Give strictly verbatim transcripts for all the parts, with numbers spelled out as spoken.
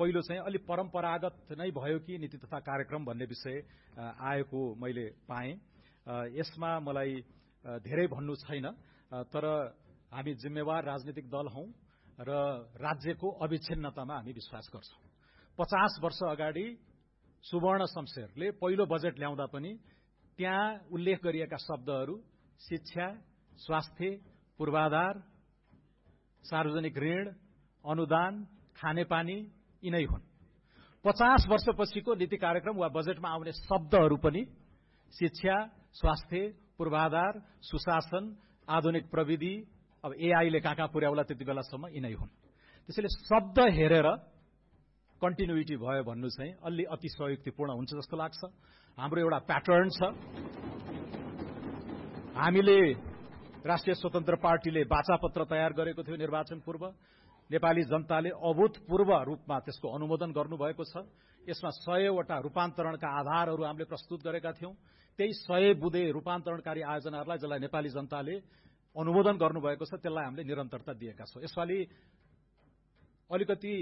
पहिलो चाहिँ अलि परम्परागत नै भयो कि नीति तथा कार्यक्रम भन्ने विषय आएको मैले पाएँ। यसमा मलाई धेरै भन्नु छैन, तर हामी जिम्मेवार राजनीतिक दल हौं र राज्यको अविच्छिन्नतामा हामी विश्वास गर्छौं। पचास वर्ष अगाडि सुवर्ण शमशेरले पहिलो बजेट ल्याउँदा पनि त्यहाँ उल्लेख गरिएका शब्दहरू शिक्षा, स्वास्थ्य, पूर्वाधार, सार्वजनिक ऋण, अनुदान, खानेपानी यिनै हुन्। पचास वर्षपछिको नीति कार्यक्रम वा बजेटमा आउने शब्दहरू पनि शिक्षा, स्वास्थ्य, पूर्वाधार, सुशासन, आधुनिक प्रविधि, अब एआईले कहाँ कहाँ पुर्याउला त्यति बेलासम्म यिनै हुन्। त्यसैले शब्द हेरेर कन्टिन्युटी भयो भन्नु चाहिँ अलि अतिशयोक्तिपूर्ण हुन्छ जस्तो लाग्छ। हाम्रो एउटा प्याटर्न छ। हामीले राष्ट्रिय स्वतन्त्र पार्टीले वाचापत्र तयार गरेको थियो निर्वाचन पूर्व। नेपाली जनताले अभूतपूर्व रूपमा त्यसको अनुमोदन गर्नुभएको छ। यसमा सयवटा रूपान्तरणका आधारहरू हामीले प्रस्तुत गरेका थियौं। त्यही सय बुँदे रूपान्तरणकारी आयोजनाहरूलाई जसलाई नेपाली जनताले अनुमोदन गर्नुभएको छ त्यसलाई हामीले निरन्तरता दिएका छौं। यसपालि अलिकति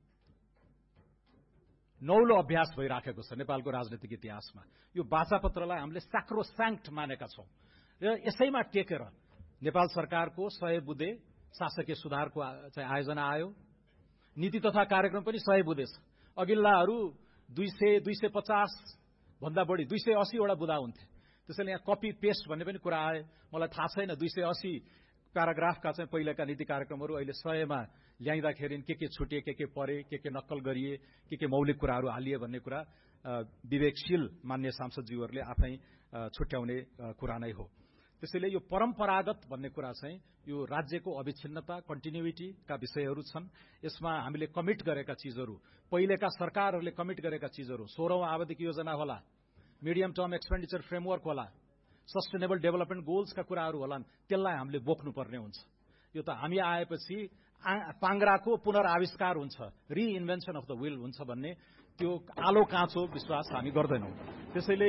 नौलो अभ्यास भइराखेको छ नेपालको राजनीतिक इतिहासमा। यो वाचापत्रलाई हामीले स्याक्रोस्याङ्क्ट मानेका छौं र यसैमा टेकेर नेपाल सरकारको सय बुँदे शासकीय सुधारको चाहिँ आयोजना आयो। नीति तथा कार्यक्रम पनि सय बुँदे छ। अघिल्लाहरू दुई सय दुई सय पचास भन्दा बढी दुई सय अस्सी वटा बुँदा हुन्थे। त्यसैले यहाँ कपी पेस्ट भन्ने पनि कुरा आए। मलाई थाहा छैन दुई सय अस्सी प्याराग्राफका चाहिँ पहिलेका नीति कार्यक्रमहरू अहिले सयमा ल्याइँदाखेरि के के छुटिए, के के परे, के के नक्कल गरिए, के के मौलिक कुराहरू हालिए भन्ने कुरा विवेकशील मान्य सांसदज्यूहरूले आफै छुट्याउने कुरा नै हो। त्यसैले यो परम्परागत भन्ने कुरा चाहिँ यो राज्यको अविच्छिन्नता, कन्टिन्युइटीका विषयहरू छन्। यसमा हामीले कमिट गरेका चीजहरू, पहिलेका सरकारहरूले कमिट गरेका चीजहरू, सोह्रौं आवधिक योजना होला, मिडियम टर्म एक्सपेन्डिचर फ्रेमवर्क होला, सस्टेनेबल डेभलपमेन्ट गोल्सका कुराहरू होलान्, त्यसलाई हामीले बोक्नुपर्ने हुन्छ। यो त हामी आएपछि पाङ्ग्राको पुनराविष्कार हुन्छ, रिइन्भेन्सन अफ द विल हुन्छ भन्ने त्यो आलो काँचो विश्वास हामी गर्दैनौं। त्यसैले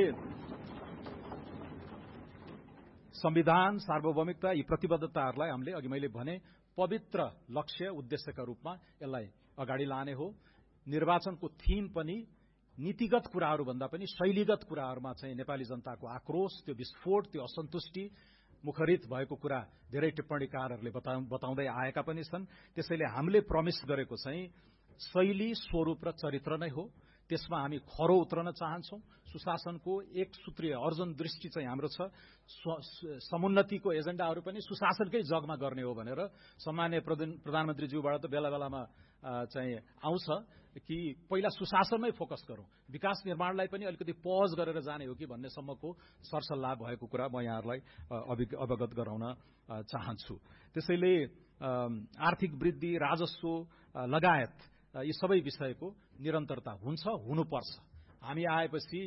संविधान, सार्वभौमिकता, यी प्रतिबद्धताहरूलाई हामीले अघि मैले भने पवित्र लक्ष्य उद्देश्यका रूपमा यसलाई अगाडि लाने हो। निर्वाचनको थीम पनि नीतिगत कुराहरू भन्दा पनि शैलीगत कुराहरूमा चाहिँ नेपाली जनताको आक्रोश, त्यो विस्फोट, त्यो असन्तुष्टि मुखरित भएको कुरा धेरै टिप्पणीकारहरूले बताउँदै आएका पनि छन्। त्यसैले हामीले प्रमिस गरेको चाहिँ शैली, स्वरूप र चरित्र नै हो। त्यसमा हामी खरो उत्रन चाहन्छौं। सुशासनको एक सूत्रीय अर्जुन दृष्टि चाहिँ हाम्रो छ। समुन्नतिको एजेन्डाहरू पनि सुशासनकै जगमा गर्ने हो भनेर सम्माननीय प्रधानमन्त्रीज्यूबाट त बेला बेलामा चाहिँ आउँछ कि पहिला सुशासनमै फोकस गरौं, विकास निर्माणलाई पनि अलिकति पज गरेर जाने हो कि भन्ने सम्मको सरसल्लाह भएको कुरा म यहाँहरूलाई अवगत गराउन चाहन्छु। त्यसैले आर्थिक वृद्धि, राजस्व लगायत यी सबै विषयको निरन्तरता हुन्छ, हुनुपर्छ। हामी आएपछि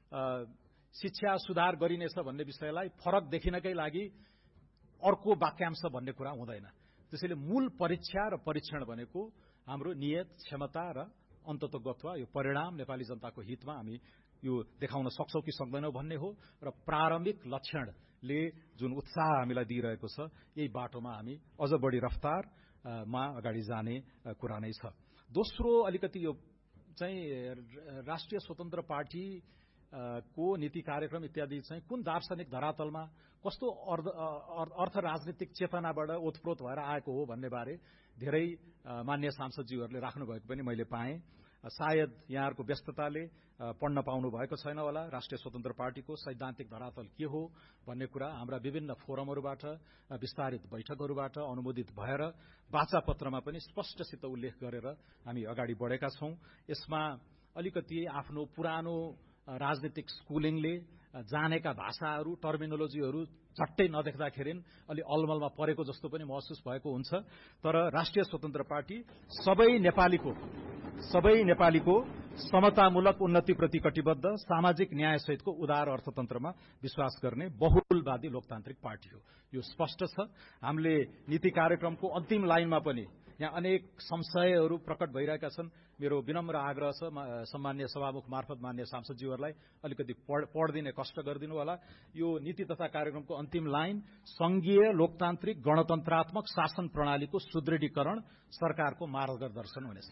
शिक्षा सुधार गरिनेछ भन्ने विषयलाई फरक देखिनकै लागि अर्को वाक्यांश भन्ने कुरा हुँदैन। त्यसैले मूल परीक्षा र परीक्षण भनेको हाम्रो नियत, क्षमता र अन्ततोगत्वा यो परिणाम नेपाली जनताको हितमा हामी यो देखाउन सक्छौं कि सक्दैनौं भन्ने हो। र प्रारम्भिक लक्षणले जुन उत्साह हामीलाई दिइरहेको छ, यही बाटोमा हामी अझ बढी रफ्तारमा अगाडि जाने कुरा नै छ। दोस्रो अलिकति यो चाहिँ राष्ट्रिय स्वतन्त्र पार्टी को नीति कार्यक्रम इत्यादि चाहिँ कुन दार्शनिक धरातलमा कस्तो अर्थ राजनीतिक चेतनाबाट ओतप्रोत भएर आएको हो भन्ने बारे धेरै मान्य सांसदज्यूहरूले राख्नु भएको पनि मैले पाएँ। सायद यहाँहरूको व्यस्तताले पढ्न पाउनु भएको छैन होला। राष्ट्रिय स्वतन्त्र पार्टीको सैद्धान्तिक धरातल के हो भन्ने कुरा हाम्रा विभिन्न फोरमहरूबाट, विस्तारित बैठकहरूबाट अनुमोदित भएर वाचापत्रमा पनि स्पष्टसित उल्लेख गरेर हामी अगाडि बढेका छौं। यसमा अलिकति आफ्नो पुरानो राजनीतिक स्कुलिङले जानेका भाषाहरू, टर्मिनोलोजीहरू झट्टै नदेख्दाखेरि अलि अलमलमा परेको जस्तो पनि महसुस भएको हुन्छ। तर राष्ट्रिय स्वतन्त्र पार्टी सबै नेपालीको सबै नेपालीको समतामूलक उन्नतिप्रति कटिबद्ध, सामाजिक न्यायसहितको उदार अर्थतन्त्रमा विश्वास गर्ने बहुलवादी लोकतान्त्रिक पार्टी हो। यो स्पष्ट छ। हामीले नीति कार्यक्रमको अन्तिम लाइनमा पनि यहाँ अनेक संशयहरू प्रकट भइरहेका छन्। मेरो विनम्र आग्रह छ सम्माननीय सभामुख मार्फत मान्य सांसदज्यूहरूलाई अलिकति पढ्दिने कष्ट गरिदिनु होला। यो नीति तथा कार्यक्रमको अन्तिम लाइन संघीय लोकतान्त्रिक गणतन्त्रात्मक शासन प्रणालीको सुदृढीकरण सरकारको मार्गदर्शन हुनेछ।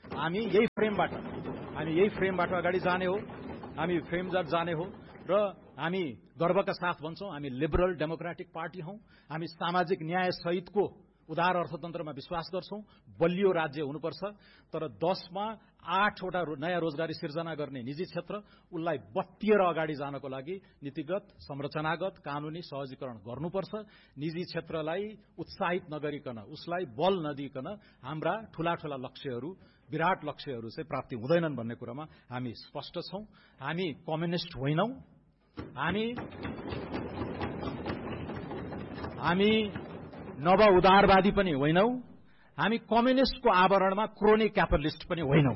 हामी यही फ्रेमबाट हामी यही फ्रेमबाट अगाडि जाने हो, हामी फ्रेमबाट जाने हो र हामी गर्वका साथ भन्छौं हामी लिबरल डेमोक्रेटिक पार्टी हौं। हामी सामाजिक न्याय सहितको उदार अर्थतन्त्रमा विश्वास गर्छौं। बलियो राज्य हुनुपर्छ, तर दसमा आठवटा नयाँ रोजगारी सिर्जना गर्ने निजी क्षेत्र उसलाई बत्तिएर अगाडि जानको लागि नीतिगत, संरचनागत, कानूनी सहजीकरण गर्नुपर्छ। निजी क्षेत्रलाई उत्साहित नगरिकन, उसलाई बल नदिइकन हाम्रा ठूला ठूला लक्ष्यहरू, विराट लक्ष्यहरू चाहिँ प्राप्ति हुँदैनन् भन्ने कुरामा हामी स्पष्ट छौं। हामी कम्युनिस्ट होइनौं। हामी हामी नव उदारवादी पनि होइनौं। हामी कम्युनिस्टको आवरणमा क्रोनी क्यापिटलिस्ट पनि होइनौं।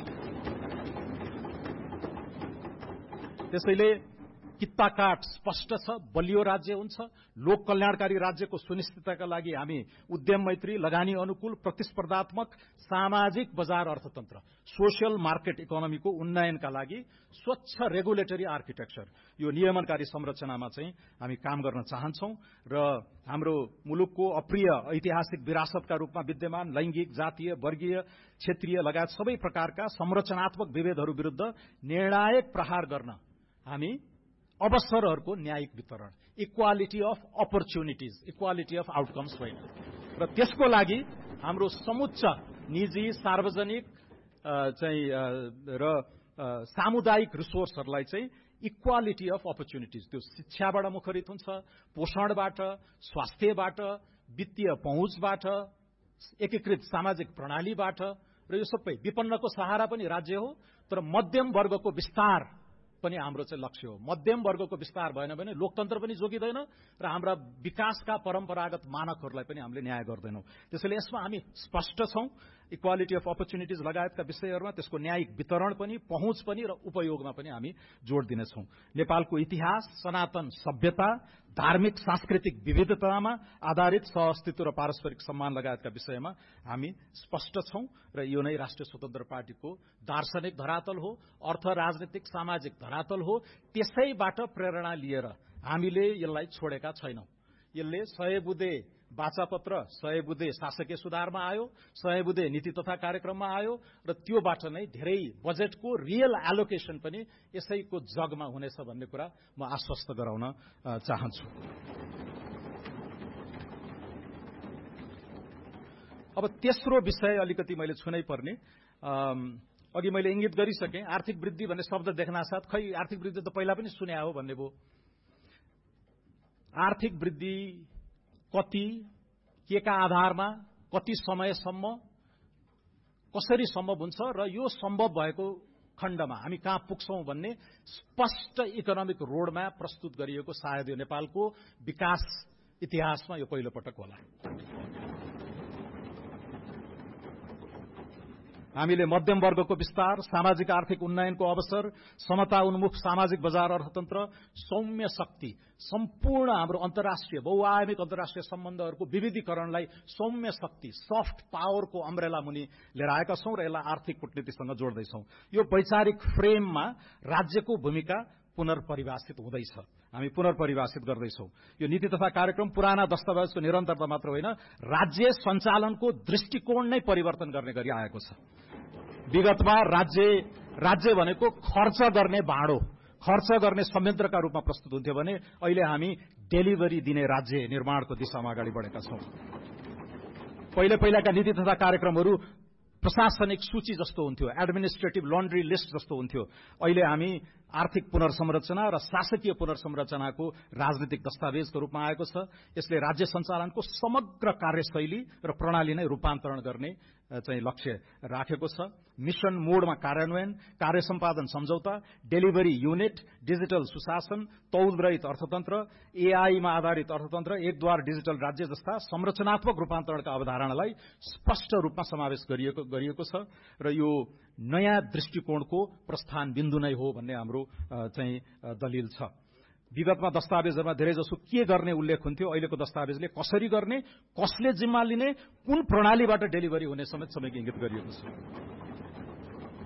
त्यसैले कित्ता काट स्पष्ट छ। बलियो राज्य हुन्छ। लोक कल्याणकारी राज्यको सुनिश्चितताका लागि हामी उद्यम मैत्री, लगानी अनुकूल, प्रतिस्पर्धात्मक सामाजिक बजार अर्थतन्त्र, सोशल मार्केट इकोनोमीको उन्नयनका लागि स्वच्छ रेगुलेटरी आर्किटेक्चर, यो नियमनकारी संरचनामा चाहिँ हामी काम गर्न चाहन्छौं र हाम्रो मुलुकको अप्रिय ऐतिहासिक विरासतका रूपमा विद्यमान लैंगिक, जातीय, वर्गीय, क्षेत्रीय लगायत सबै प्रकारका संरचनात्मक विभेदहरू विरुद्ध निर्णायक प्रहार गर्न हामी अवसरहरूको न्यायिक वितरण, equality of opportunities, equality of outcomes होइन र त्यसको लागि हाम्रो समुच्च निजी, सार्वजनिक चाहिँ र सामुदायिक रिसोर्सहरूलाई चाहिँ इक्वालिटी अफ अपर्च्युनिटिज, त्यो शिक्षाबाट मुखरित हुन्छ, पोषणबाट, स्वास्थ्यबाट, वित्तीय पहुँचबाट, एकीकृत सामाजिक प्रणालीबाट र यो सबै विपन्नको सहारा पनि राज्य हो, तर मध्यम वर्गको विस्तार पनि हाम्रो चाहिँ लक्ष्य हो। मध्यम वर्गको विस्तार भएन भने लोकतन्त्र पनि जोगिँदैन र हाम्रा विकासका परम्परागत मानकहरूलाई पनि हामीले न्याय गर्दैनौं। त्यसैले यसमा हामी स्पष्ट छौं। इक्वालिटी अफ अपर्च्युनिटिज लगायतका विषयहरूमा त्यसको न्यायिक वितरण पनि, पहुँच पनि र उपयोगमा पनि हामी जोड़ दिनेछौं। नेपालको इतिहास, सनातन सभ्यता, धार्मिक सांस्कृतिक विविधतामा आधारित सहअस्तित्व र पारस्परिक सम्मान लगायतका विषयमा हामी स्पष्ट छौं र यो नै राष्ट्रिय स्वतन्त्र पार्टीको दार्शनिक धरातल हो, अर्थ राजनीतिक सामाजिक धरातल हो। त्यसैबाट प्रेरणा लिएर हामीले यसलाई छोडेका छैनौं। यसले सय बुँदे वाचापत्र, सय बुँदे शासकीय सुधारमा आयो, सय बुँदे नीति तथा कार्यक्रममा आयो र त्योबाट नै धेरै बजेटको रियल एलोकेशन पनि यसैको जगमा हुनेछ भन्ने कुरा म आश्वस्त गराउन चाहन्छु। अब तेस्रो विषय अलिकति मैले छुनै पर्ने, अघि मैले इंगित गरिसकेँ, आर्थिक वृद्धि भन्ने शब्द देख्नासाथ खै आर्थिक वृद्धि त पहिला पनि सुने हो भन्ने भयो। आर्थिक वृद्धि कति, के का आधारमा, कति समयसम्म, कसरी सम्भव हुन्छ र यो सम्भव भएको खण्डमा हामी कहाँ पुग्छौं भन्ने स्पष्ट इकोनोमिक रोडम्याप प्रस्तुत गरिएको सायद यो नेपालको विकास इतिहासमा यो पहिलो पटक होला। हामीले मध्यम वर्गको विस्तार, सामाजिक आर्थिक उन्नयनको अवसर, समता उन्मुख सामाजिक बजार अर्थतन्त्र, सौम्य शक्ति, सम्पूर्ण हाम्रो अन्तर्राष्ट्रिय बहुआयामिक अन्तर्राष्ट्रिय सम्बन्धहरूको विविधीकरणलाई सौम्य शक्ति, सफ्ट पावरको अम्ब्रेला मुनि लिएर आएका छौं र यसलाई आर्थिक कूटनीतिसँग जोड्दैछौं। यो वैचारिक फ्रेममा राज्यको भूमिका पुनर्परिभाषित हुँदैछ, हामी पुनर्परिभाषित गर्दैछौं। यो नीति तथा कार्यक्रम पुराना दस्तावेजको निरन्तरता मात्र होइन, राज्य सञ्चालनको दृष्टिकोण नै परिवर्तन गर्ने गरी आएको छ। विगतमा राज्य राज्य भनेको खर्च गर्ने भाँडो, खर्च गर्ने संयन्त्रका रूपमा प्रस्तुत हुन्थ्यो भने अहिले हामी डेलिभरी दिने राज्य निर्माणको दिशामा अगाडि बढेका छौं। पहिले पहिलाका नीति तथा कार्यक्रमहरू प्रशासनिक सूची जस्तो हुन्थ्यो, एडमिनिस्ट्रेटिभ लन्ड्री लिस्ट जस्तो हुन्थ्यो। अहिले हामी आर्थिक पुनर्संरचना र शासकीय पुनर्संरचनाको राजनीतिक दस्तावेजको रूपमा आएको छ। यसले राज्य सञ्चालनको समग्र कार्यशैली र प्रणाली नै रूपान्तरण गर्ने चाहिँ लक्ष्य राखेको छ। मिशन मोडमा कार्यान्वयन, कार्य सम्पादन सम्झौता, डेलिभरी युनिट, डिजिटल सुशासन, तौलरहित अर्थतन्त्र, एआईमा आधारित अर्थतन्त्र, एकद्वार डिजिटल राज्य जस्ता संरचनात्मक रूपान्तरणका अवधारणालाई स्पष्ट रूपमा समावेश गरिएको गरिएको छ र यो नयाँ दृष्टिकोणको प्रस्थान बिन्दु नै हो भन्ने हाम्रो चाहिँ दलिल छ। विगतमा दस्तावेजहरूमा धेरैजसो के गर्ने उल्लेख हुन्थ्यो, अहिलेको दस्तावेजले कसरी गर्ने, कसले जिम्मा लिने, कुन प्रणालीबाट डेलिभरी हुने समेत समेत इंगित गरिएको छ।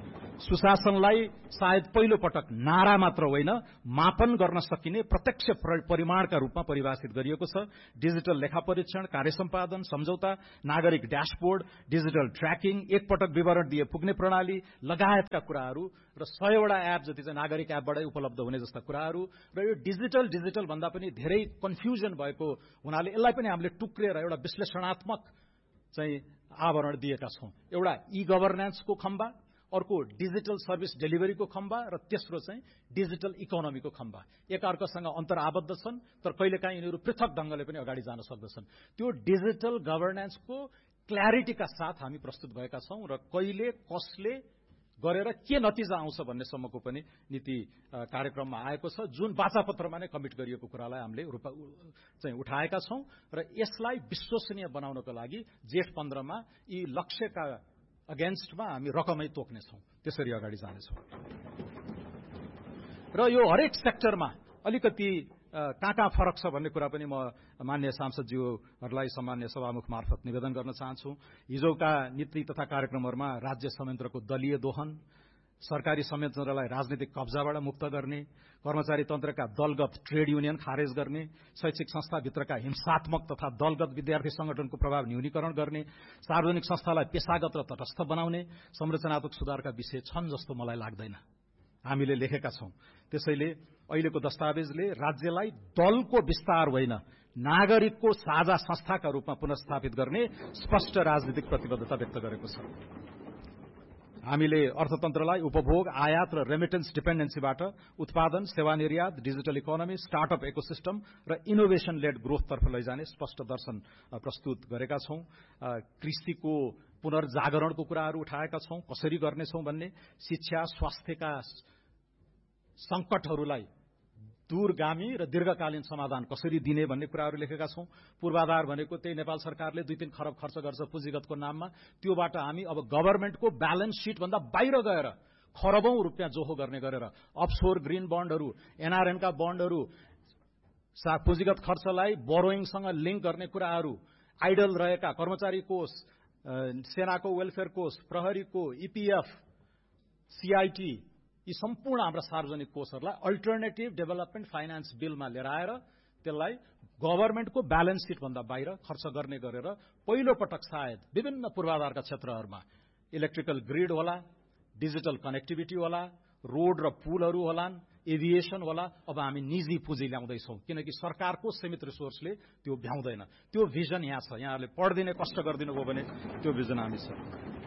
सुशासनलाई सायद पहिलो पटक नारा मात्र होइन, मापन गर्न सकिने प्रत्यक्ष परिमाणका रूपमा परिभाषित गरिएको छ। डिजिटल लेखा परीक्षण, कार्य सम्पादन, सम्झौता, नागरिक ड्याशबोर्ड, डिजिटल ट्र्याकिङ, एकपटक विवरण दिए पुग्ने प्रणाली लगायतका कुराहरू र सयवटा एप जति चाहिँ नागरिक एपबाटै उपलब्ध हुने जस्ता कुराहरू र यो डिजिटल डिजिटल भन्दा पनि धेरै कन्फ्युजन भएको हुनाले यसलाई पनि हामीले टुक्रिएर एउटा विश्लेषणात्मक चाहिँ आवरण दिएका छौं। एउटा ई गभर्नेन्सको खम्बा, अर्को डिजिटल सर्भिस डेलिभरीको खम्बा र तेस्रो चाहिँ डिजिटल इकोनोमीको खम्बा। एकअर्कासँग अन्तर आबद्ध छन् तर कहिलेकाहीँ यिनीहरू पृथक ढंगले पनि अगाडि जान सक्दछन्। त्यो डिजिटल गभर्नेन्सको क्ल्यारिटीका साथ हामी प्रस्तुत भएका छौं र कहिले कसले गरेर के नतिजा आउँछ भन्ने सम्मको पनि नीति कार्यक्रममा आएको छ, जुन वाचापत्रमा नै कमिट गरिएको कुरालाई हामीले चाहिँ उठाएका छौं र यसलाई विश्वसनीय बनाउनको लागि जेठ पन्ध्रमा यी लक्ष्यका अगेन्स्टमा हामी रकमै तोक्नेछौं, त्यसरी अगाडि जानेछौं। र यो हरेक सेक्टरमा अलिकति कहाँ कहाँ फरक छ भन्ने कुरा पनि म मान्य सांसदज्यूहरूलाई सामान्य सभामुख मार्फत निवेदन गर्न चाहन्छु। हिजोका नीति तथा कार्यक्रमहरूमा राज्य संयन्त्रको दलीय दोहन, सरकारी संयन्त्रलाई राजनीतिक कब्जाबाट मुक्त गर्ने, कर्मचारी तन्त्रका दलगत ट्रेड युनियन खारेज गर्ने, शैक्षिक संस्थाभित्रका हिंसात्मक तथा दलगत विद्यार्थी संगठनको प्रभाव न्यूनीकरण गर्ने, सार्वजनिक संस्थालाई पेशागत र तटस्थ बनाउने संरचनात्मक सुधारका विषय छन् जस्तो मलाई लाग्दैन। हामीले लेखेका छौं। त्यसैले अहिलेको दस्तावेजले राज्यलाई दलको विस्तार होइन, नागरिकको साझा संस्थाका रूपमा पुनर्स्थापित गर्ने स्पष्ट राजनीतिक प्रतिबद्धता व्यक्त गरेको छ। हामीले अर्थतन्त्रलाई उपभोग, आयात र रेमिटेन्स डिपेन्डेन्सीबाट उत्पादन, सेवा निर्यात, डिजिटल इकोनोमी, स्टार्टअप इकोसिस्टम र इनोभेशन लेड ग्रोथतर्फ लैजाने स्पष्ट दर्शन प्रस्तुत गरेका छौं। कृषिको पुनर्जागरणको कुराहरू उठाएका छौं, कसरी गर्नेछौं भन्ने, शिक्षा, स्वास्थ्यका संकटहरूलाई दूरगामी र दीर्घकालीन समाधान कसरी दिने भन्ने कुराहरू लेखेका छौं। पूर्वाधार भनेको त्यही नेपाल सरकारले दुई तीन खरब खर्च गर्छ पुँजीगतको नाममा, त्योबाट हामी अब गभर्नमेन्टको ब्यालेन्स शीट भन्दा बाहिर गएर खरबौं रुपियाँ जोहो गर्ने गरेर अफसोर ग्रीन बन्डहरू, एनआरएनका बन्डहरू, पुँजीगत खर्चलाई बोरोइङसँग लिंक गर्ने कुराहरू, आइडल रहेका कर्मचारी कोष, सेनाको वेलफेयर कोष, प्रहरीको, ईपीएफ, सीआईटी, यी सम्पूर्ण हाम्रा सार्वजनिक कोषहरूलाई अल्टरनेटिभ डेभलपमेन्ट फाइनान्स बिलमा लिएर आएर त्यसलाई गभर्नमेन्टको ब्यालेन्स शीट भन्दा बाहिर खर्च गर्ने गरेर पहिलो पटक सायद विभिन्न पूर्वाधारका क्षेत्रहरूमा इलेक्ट्रिकल ग्रिड होला, डिजिटल कनेक्टिभिटी होला, रोड र पुलहरू होलान्, एभिएसन होला। अब हामी निजी पुँजी ल्याउँदैछौँ किनकि सरकारको सीमित रिसोर्सले त्यो भ्याउँदैन। त्यो भिजन यहाँ छ, यहाँहरूले पढ्दिने कष्ट गरिदिनु भयो भने त्यो भिजन हामी छ।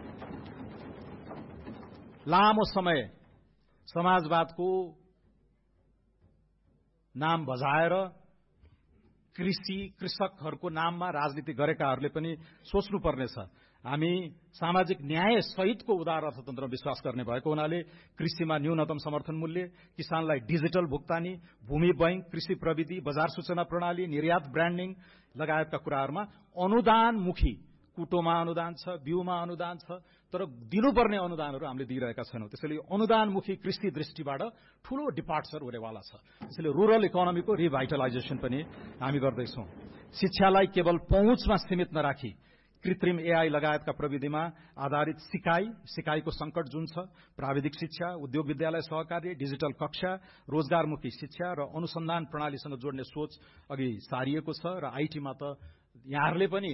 लामो समय समाजवादको नाम बजाएर कृषि कृषकहरूको नाममा राजनीति गरेकाहरूले पनि सोच्नुपर्नेछ। हामी सामाजिक न्याय सहितको उदार अर्थतन्त्रमा विश्वास गर्ने भएको हुनाले कृषिमा न्यूनतम समर्थन मूल्य, किसानलाई डिजिटल भुक्तानी, भूमि बैंक, कृषि प्रविधि, बजार सूचना प्रणाली, निर्यात ब्रान्डिङ लगायतका कुराहरूमा अनुदानमुखी, कुटोमा अनुदान छ, बिउमा अनुदान छ, तर दिनुपर्ने अनुदानहरू हामीले दिइरहेका छैनौं। त्यसैले अनुदानमुखी कृषि दृष्टिबाट ठूलो डिपार्चर हुनेवाला छ। त्यसैले रूरल इकोनोमीको रिभाइटलाइजेसन पनि हामी गर्दैछौं। शिक्षालाई केवल पहुँचमा सीमित नराखी कृत्रिम एआई लगायतका प्रविधिमा आधारित सिकाइ, सिकाइको संकट जुन छ, प्राविधिक शिक्षा, उद्योग विद्यालय सहकारी, डिजिटल कक्षा, रोजगारमुखी शिक्षा र अनुसन्धान प्रणालीसँग जोड्ने सोच अघि सारिएको छ र आईटीमा त यहाँहरूले पनि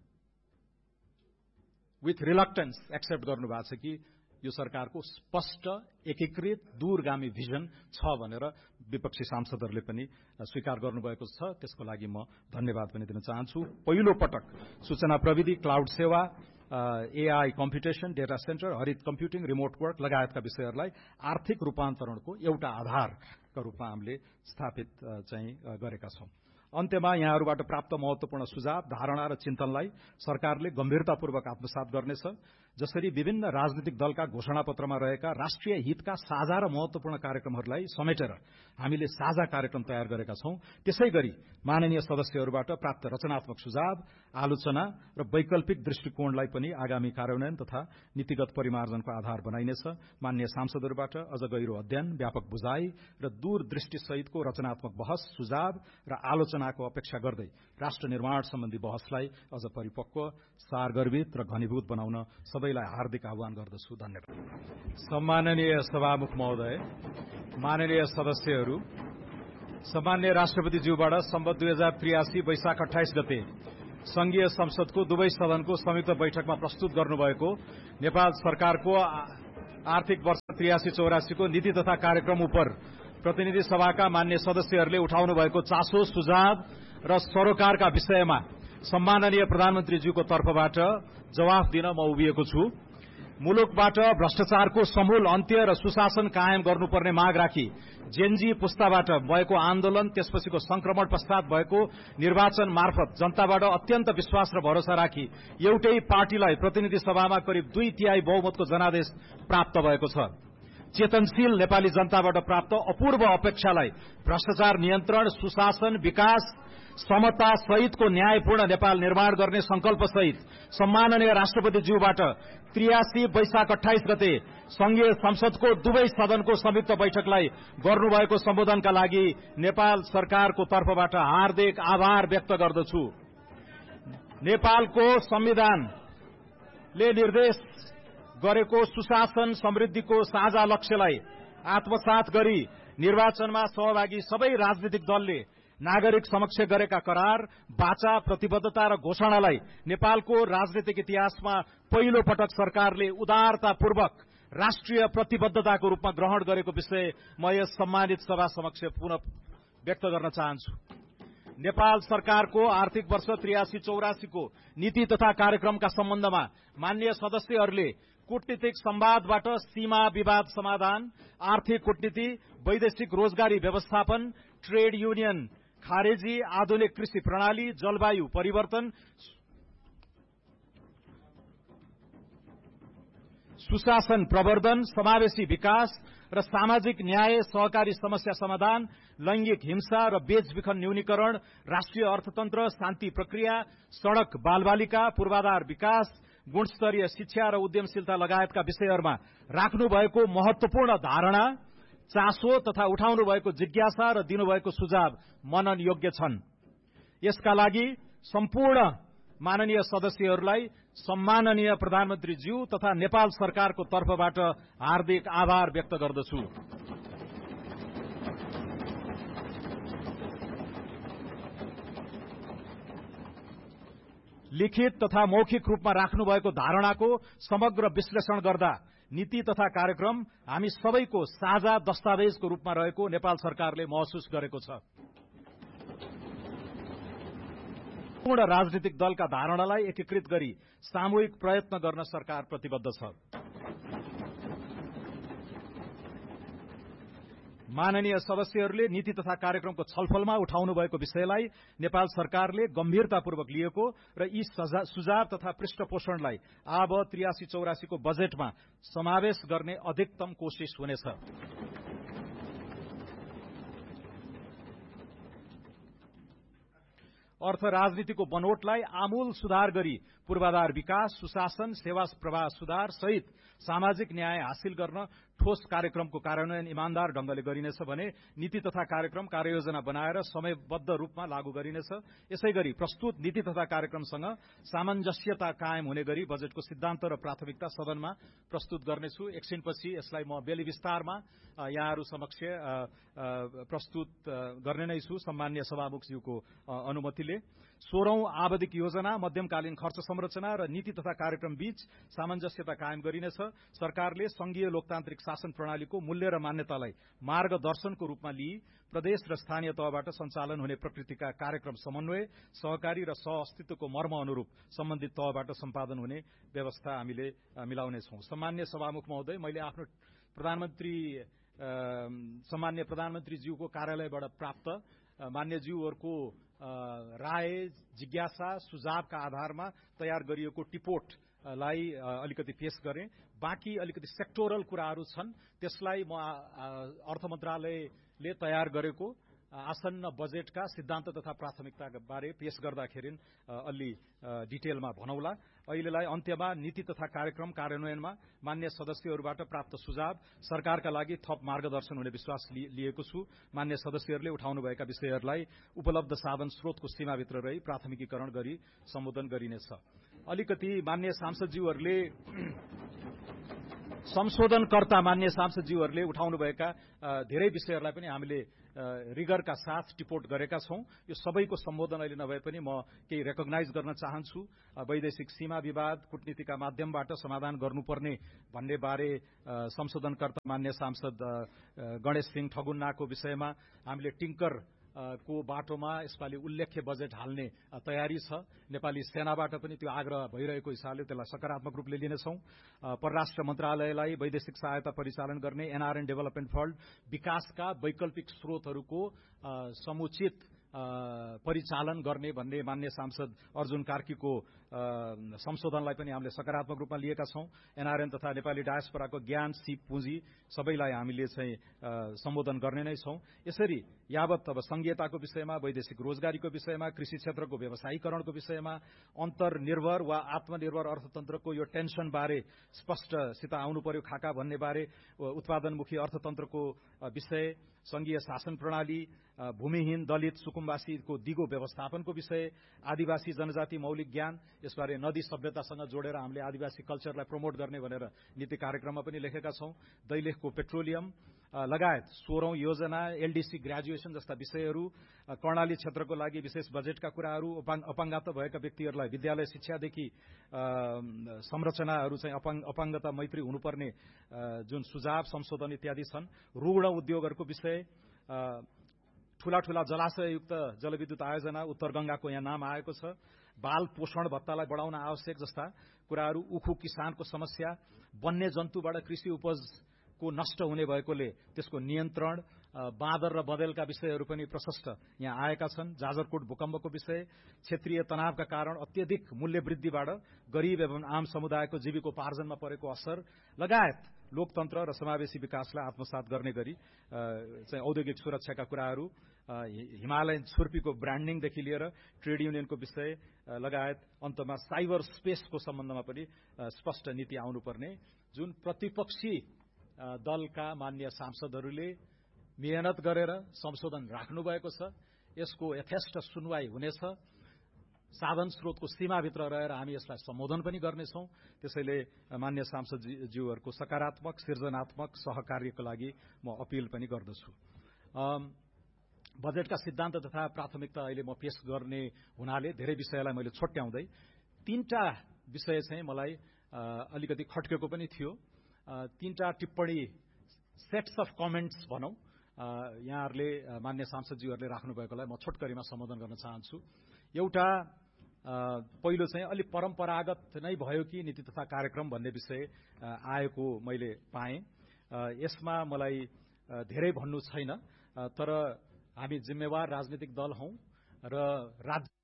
विथ रिलक्टेन्स एक्सेप्ट गर्नु भएको छ कि यो सरकारको स्पष्ट एकीकृत दूरगामी भिजन छ भनेर विपक्षी सांसदहरूले पनि स्वीकार गर्नुभएको छ। त्यसको लागि म धन्यवाद पनि दिन चाहन्छु। पहिलो पटक सूचना प्रविधि, क्लाउड सेवा, एआई कम्प्युटेसन, डेटा सेन्टर, हरित कम्प्युटिङ, रिमोट वर्क लगायतका विषयहरूलाई आर्थिक रूपान्तरणको एउटा आधारका रूपमा हामीले स्थापित चाहिँ गरेका छौं। अन्त्यमा यहाँहरूबाट प्राप्त महत्वपूर्ण सुझाव, धारणा र चिन्तनलाई सरकारले गम्भीरतापूर्वक आत्मसात गर्नेछ। जसरी विभिन्न राजनीतिक दलका घोषणापत्रमा रहेका राष्ट्रिय हितका साझा र महत्वपूर्ण कार्यक्रमहरूलाई समेटेर हामीले साझा कार्यक्रम तयार गरेका छौं, त्यसैगरी माननीय सदस्यहरूबाट प्राप्त रचनात्मक सुझाव, आलोचना र वैकल्पिक दृष्टिकोणलाई पनि आगामी कार्यान्वयन तथा नीतिगत परिमार्जनको आधार बनाइनेछ। माननीय सांसदहरूबाट अझ गहिरो अध्ययन, व्यापक बुझाइ र दूरदृष्टि सहितको रचनात्मक बहस, सुझाव र आलोचनाको अपेक्षा गर्दै राष्ट्र निर्माण सम्बन्धी बहसलाई अझ परिपक्व, सारगर्भित र घनीभूत बनाउन सबैलाई हार्दिक आह्वान गर्दछु। धन्यवाद। सम्माननीय सभामुख महोदय, माननीय सदस्यहरू, सम्मान्य राष्ट्रपतिज्यूबाट सम्वत दुई हजार त्रियासी वैशाख अठाइस गते संघीय संसदको दुवै सदनको संयुक्त बैठकमा प्रस्तुत गर्नुभएको नेपाल सरकारको आर्थिक वर्ष त्रियासी चौरासीको नीति तथा कार्यक्रम उप प्रतिनिधि सभाका मान्य सदस्यहरूले उठाउनु भएको चासो, सुझाव र सरोकारका विषयमा सम्माननीय प्रधानमन्त्रीज्यूको तर्फबाट जवाफ दिन म उभिएको छु। मुलुकबाट भ्रष्टाचारको समूल अन्त्य र सुशासन कायम गर्नुपर्ने माग राखी जेनजी पुस्ताबाट भएको आन्दोलन, त्यसपछिको संक्रमण पश्चात भएको निर्वाचन मार्फत जनताबाट अत्यन्त विश्वास र भरोसा राखी एउटै पार्टीलाई प्रतिनिधि सभामा करिब दुई तिहाई बहुमतको जनादेश प्राप्त भएको छ। चेतनशील नेपाली जनताबाट प्राप्त अपूर्व अपेक्षालाई भ्रष्टाचार नियन्त्रण, सुशासन, विकास, समता सहितको न्यायपूर्ण नेपाल निर्माण गर्ने संकल्प सहित सम्माननीय राष्ट्रपतिज्यूबाट त्रियासी वैशाख अठाइस गते संघीय संसदको दुवै सदनको संयुक्त बैठकलाई गर्नुभएको सम्बोधनका लागि नेपाल सरकारको तर्फबाट हार्दिक आभार व्यक्त गर्दछु। नेपालको संविधानले निर्देश गरेको सुशासन समृद्धिको साझा लक्ष्यलाई आत्मसात गरी निर्वाचनमा सहभागी सबै राजनीतिक दलले नागरिक समक्ष गरेका करार, बाचा, प्रतिबद्धता र घोषणालाई नेपालको राजनीतिक इतिहासमा पहिलो पटक सरकारले उदारतापूर्वक राष्ट्रिय प्रतिबद्धताको रूपमा ग्रहण गरेको विषय म यस सम्मानित सभा समक्ष पुनः व्यक्त गर्न चाहन्छु। नेपाल सरकारको आर्थिक वर्ष त्रियासी चौरासीको नीति तथा कार्यक्रमका सम्बन्धमा मान्य सदस्यहरूले कूटनीतिक संवादबाट सीमा विवाद समाधान, आर्थिक कूटनीति, वैदेशिक रोजगारी व्यवस्थापन, ट्रेड युनियन खारेजी, आधुनिक कृषि प्रणाली, जलवायु परिवर्तन, सुशासन प्रवर्धन, समावेशी विकास र सामाजिक न्याय, सहकारी समस्या समाधान, लैंगिक हिंसा र बेचबिखन न्यूनीकरण, राष्ट्रिय अर्थतन्त्र, शान्ति प्रक्रिया, सड़क, बालबालिका, पूर्वाधार विकास, गुणस्तरीय शिक्षा र उद्यमशीलता लगायतका विषयहरूमा राख्नुभएको महत्वपूर्ण धारणा, चासो तथा उठाउनु भएको जिज्ञासा र दिनुभएको सुझाव मनन योग्य छन्। यसका लागि सम्पूर्ण माननीय सदस्यहरूलाई सम्माननीय प्रधानमन्त्रीज्यू तथा नेपाल सरकारको तर्फबाट हार्दिक आभार व्यक्त गर्दछु। लिखित तथा मौखिक रूपमा राख्नुभएको धारणाको समग्र विश्लेषण गर्दा नीति तथा कार्यक्रम हामी सबैको साझा दस्तावेजको रूपमा रहेको नेपाल सरकारले महसुस गरेको छ। पूर्ण राजनीतिक दलका धारणालाई एकीकृत गरी सामूहिक प्रयत्न गर्न सरकार प्रतिबद्ध छ। माननीय सदस्यहरूले नीति तथा कार्यक्रमको छलफलमा उठाउनु भएको विषयलाई नेपाल सरकारले गम्भीरतापूर्वक लिएको र यी सुझाव तथा पृष्ठपोषणलाई अब त्रियासी चौरासीको बजेटमा समावेश गर्ने अधिकतम कोशिश हुनेछ। अर्थ राजनीतिको बनोटलाई आमूल सुधार गरी पूर्वाधार विकास, सुशासन, सेवा प्रवाह सुधार सहित सामाजिक न्याय हासिल गर्न ठोस कार्यक्रमको कार्यान्वयन इमानदार ढंगले गरिनेछ भने नीति तथा कार्यक्रम कार्ययोजना बनाएर समयबद्ध रूपमा लागू गरिनेछ। यसैगरी प्रस्तुत नीति तथा कार्यक्रमसँग सामञ्जस्यता कायम हुने गरी बजेटको सिद्धान्त र प्राथमिकता सदनमा प्रस्तुत गर्नेछु। एकछिनपछि यसलाई म बेली विस्तारमा यहाँहरू समक्ष प्रस्तुत गर्ने नै छु सम्मान्य सभामुखज्यूको अनुमतिले। सोह्रौं आवधिक योजना, मध्यमकालीन खर्च संरचना र नीति तथा कार्यक्रम बीच सामञ्जस्यता कायम गरिनेछ। सरकारले संघीय लोकतान्त्रिक शासन प्रणालीको मूल्य र मान्यतालाई मार्गदर्शनको रूपमा लिई प्रदेश र स्थानीय तहबाट सञ्चालन हुने प्रकृतिका कार्यक्रम समन्वय, सहकारी र सहअस्तित्वको मर्म अनुरूप सम्बन्धित तहबाट सम्पादन हुने व्यवस्था हामीले मिलाउनेछौं। सम्मान्य सभामुख महोदय, मैले आफ्नो प्रधानमन्त्री सम्मान्य प्रधानमन्त्रीज्यूको कार्यालयबाट प्राप्त मान्यज्यूहरूको राय, जिज्ञासा, सुझावका आधारमा तयार गरिएको टिपोटलाई अलिकति पेश गरे। बाँकी अलिकति सेक्टोरल कुराहरू छन्, त्यसलाई म अर्थ मन्त्रालयले तयार गरेको आसन्न बजेटका सिद्धान्त तथा प्राथमिकता बारे पेश गर्दाखेरि अलि डिटेलमा भनौला। अहिलेलाई अन्त्यमा नीति तथा कार्यक्रम कार्यान्वयनमा मान्य सदस्यहरूबाट प्राप्त सुझाव सरकारका लागि थप मार्गदर्शन हुने विश्वास लिएको छु। मान्य सदस्यहरूले उठाउनुभएका विषयहरूलाई उपलब्ध साधन स्रोतको सीमाभित्र रही प्राथमिकीकरण गरी सम्बोधन गरिनेछ। अलिकति मान्य सांसदज्यूहरूले संशोधनकर्ता मान्य सांसदज्यूहरूले उठाउनुभएका धेरै विषयहरूलाई पनि हामीले रिगरका साथ टिपोट गरेका छौं। यो सबैको सम्बोधन अहिले नभए पनि म केही रेकग्नाइज गर्न चाहन्छु। वैदेशिक सीमा विवाद कूटनीतिका माध्यमबाट समाधान गर्नुपर्ने भन्ने बारे संशोधनकर्ता मान्य सांसद गणेश सिंह ठगुन्नाको विषयमा हामीले टिंकर को बाटोमा यसपालि उल्लेख्य बजेट हाल्ने तयारी छ। नेपाली सेनाबाट पनि त्यो आग्रह भइरहेको हिसाबले त्यसलाई सकारात्मक रूपले लिनेछौं। परराष्ट्र मन्त्रालयलाई वैदेशिक सहायता परिचालन गर्ने एनआरएन डेभलपमेन्ट फण्ड विकासका वैकल्पिक स्रोतहरूको समुचित परिचालन गर्ने भन्ने मान्य सांसद अर्जुन कार्कीको संशोधनलाई पनि हामीले सकारात्मक रूपमा लिएका छौं। एनआरएन तथा नेपाली डायस्पोराको ज्ञान सिप पुँजी सबैलाई हामीले चाहिँ सम्बोधन गर्ने नै छौं। यसरी यावत अब संघीयताको विषयमा, वैदेशिक रोजगारीको विषयमा, कृषि क्षेत्रको व्यवसायीकरणको विषयमा, अन्तर्निर्भर वा आत्मनिर्भर अर्थतन्त्रको यो टेन्सन बारे स्पष्टसित आउनु पर्यो खाका भन्ने बारे, उत्पादनमुखी अर्थतन्त्रको विषय, संघीय शासन प्रणाली, भूमिहीन दलित सुकुम्बासीको दिगो व्यवस्थापनको विषय, आदिवासी जनजाति मौलिक ज्ञान, यसबारे नदी सभ्यतासँग जोडेर हामीले आदिवासी कल्चरलाई प्रमोट गर्ने भनेर नीति कार्यक्रममा पनि लेखेका छौं। दैलेखको पेट्रोलियम लगायत सोह्रौं योजना, एलडीसी ग्रेजुएसन जस्ता विषयहरू, कर्णाली क्षेत्रको लागि विशेष बजेटका कुराहरू, अपाङ्गता भएका व्यक्तिहरूलाई विद्यालय शिक्षादेखि संरचनाहरू चाहिँ अपाङ्गता मैत्री हुनुपर्ने जुन सुझाव संशोधन इत्यादि छन्। रुग्ण उद्योगहरूको विषय, ठूला ठूला जलाशययुक्त जलविद्युत आयोजना, उत्तर गंगाको यहाँ नाम आएको छ, बाल पोषण भत्तालाई बढाउन आवश्यक जस्ता कुराहरू, उखु किसानको समस्या, वन्य जन्तुबाट कृषि उपजको नष्ट हुने भएकोले त्यसको नियन्त्रण, बाँदर र बँदेलका विषयहरू पनि प्रशस्त यहाँ आएका छन्। जाजरकोट भूकम्पको विषय, क्षेत्रीय तनावका कारण अत्यधिक मूल्य वृद्धिबाट गरीब एवं आम समुदायको जीविकोपार्जनमा परेको असर लगायत लोकतन्त्र र समावेशी विकासलाई आत्मसात गर्ने गरी चाहिँ औद्योगिक सुरक्षाका कुराहरू, हिमालयन छुर्पीको ब्रान्डिङदेखि लिएर ट्रेड युनियनको विषय लगायत अन्तमा साइबर स्पेसको सम्बन्धमा पनि स्पष्ट नीति आउनुपर्ने, जुन प्रतिपक्षी दलका मान्य सांसदहरूले मेहनत गरेर संशोधन राख्नु भएको छ। यसको यथेष्ट सुनवाई हुनेछ। साधन स्रोतको सीमाभित्र रहेर हामी यसलाई सम्बोधन पनि गर्नेछौं। त्यसैले मान्य सांसदज्यूहरूको सकारात्मक सृजनात्मक सहकार्यको लागि म अपील पनि गर्दछु। बजेटका सिद्धान्त तथा प्राथमिकता अहिले म पेश गर्ने हुनाले धेरै विषयलाई मैले छोट्याउँदै तीनटा विषय चाहिँ मलाई अलिकति खट्केको पनि थियो। तीनटा टिप्पणी सेट्स अफ कमेन्ट्स भनौं यहाँहरूले मान्य सांसदज्यूहरूले राख्नु भएकोलाई म छोटकरीमा सम्बोधन गर्न चाहन्छु। एउटा पहिलो चाहिँ अलि परम्परागत नै भयो कि नीति तथा कार्यक्रम भन्ने विषय आएको मैले पाएँ। यसमा मलाई धेरै भन्नु छैन, तर हामी जिम्मेवार राजनीतिक दल हौं र राज्य